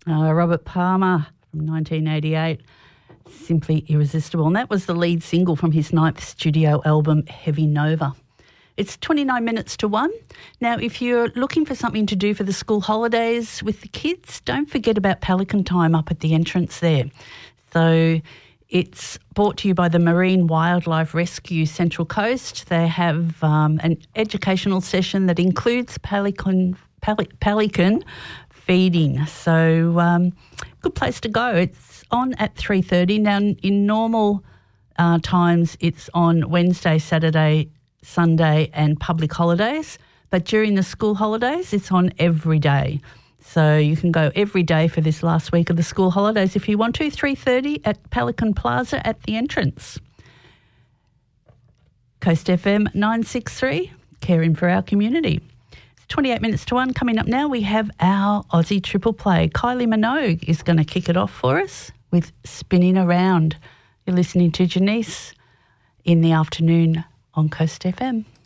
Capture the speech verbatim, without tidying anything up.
Uh, Robert Palmer from nineteen eighty-eight, Simply Irresistible. And that was the lead single from his ninth studio album, Heavy Nova. It's twenty-nine minutes to one. Now, if you're looking for something to do for the school holidays with the kids, don't forget about Pelican Time up at the entrance there. So it's brought to you by the Marine Wildlife Rescue Central Coast. They have um, an educational session that includes pelican, pel- pelican feeding. So um, good place to go. It's on at three thirty. Now, in normal uh, times, it's on Wednesday, Saturday, Sunday and public holidays. But during the school holidays, it's on every day. So you can go every day for this last week of the school holidays if you want to, three thirty at Pelican Plaza at the entrance. Coast F M nine six three, caring for our community. It's twenty-eight minutes to one. Coming up now, we have our Aussie Triple Play. Kylie Minogue is going to kick it off for us with Spinning Around. You're listening to Janice in the afternoon on Coast F M.